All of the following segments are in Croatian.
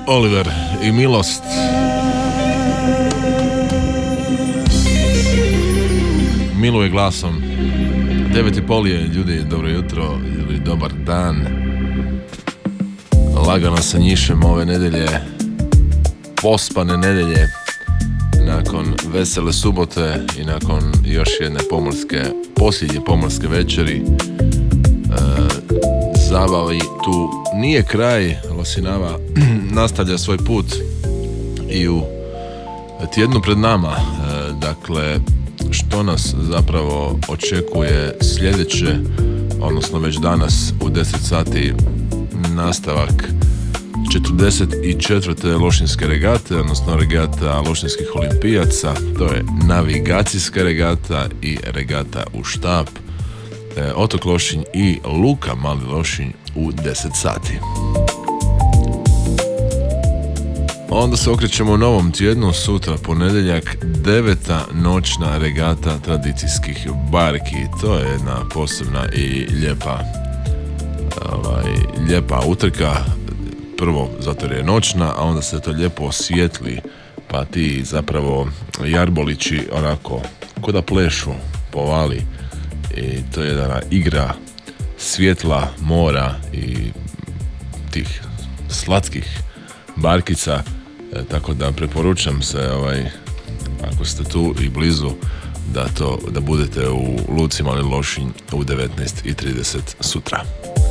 Oliver i Milost. Miluje glasom. 9:30 je, ljudi, dobro jutro ili dobar dan. Lagano sa njišem ove nedelje, pospane nedelje, nakon vesele subote i nakon još jedne posljednje pomorske večeri. Zabavi tu nije kraj. Losinava nastavlja svoj put i u tjednu pred nama. Dakle, što nas zapravo očekuje sljedeće, odnosno već danas u 10 sati nastavak 44. Lošinjske regate, odnosno regata Lošinjskih olimpijaca. To je navigacijska regata i regata u štap. Otok Lošinj i Luka Mali Lošinj u 10 sati. Onda se okrećemo u novom tjednu, sutra ponedjeljak, 9. noćna regata tradicijskih barki. To je jedna posebna i lijepa utrka. Prvo zato jer je noćna, a onda se to lijepo osvijetli, pa ti zapravo jarbolići onako ko da plešu po vali. I to je jedna igra svjetla, mora i tih slatkih barkica, tako da preporučam se ako ste tu i blizu da budete u Luci Mali Lošinj u 19:30 sutra.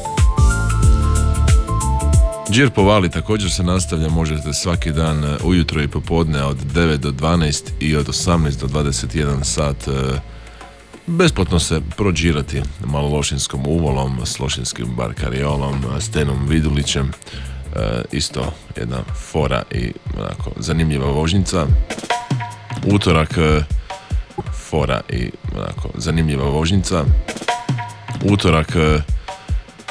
Džir po vali također se nastavlja, možete svaki dan ujutro i popodne od 9 do 12 i od 18 do 21 sat besplatno se prođirati Malološinskom uvolom s lošinskim barkariolom, Stenom Vidulićem. Isto jedna fora i onako zanimljiva vožnjica. Utorak fora i onako zanimljiva vožnjica. Utorak